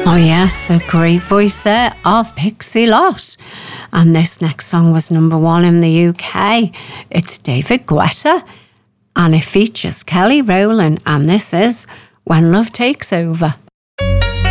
Oh yes, a great voice there of Pixie Lott. And this next song was number 1 in the UK. It's David Guetta and it features Kelly Rowland, and this is When Love Takes Over.